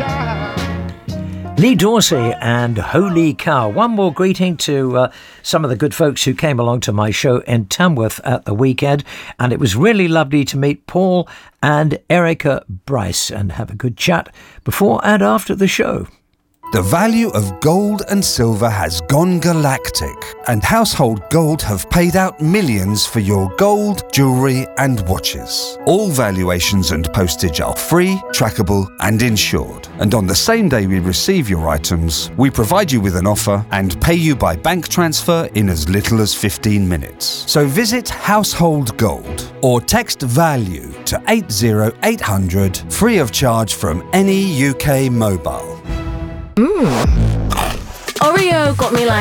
Lee Dorsey and Holy Cow. One more greeting to some of the good folks who came along to my show in Tamworth at the weekend, and it was really lovely to meet Paul and Erica Bryce and have a good chat before and after the show. The value of gold and silver has gone galactic, and Household Gold have paid out millions for your gold, jewellery and watches. All valuations and postage are free, trackable and insured. And on the same day we receive your items, we provide you with an offer and pay you by bank transfer in as little as 15 minutes. So visit Household Gold or text VALUE to 80800 free of charge from any UK mobile. Oreo got me like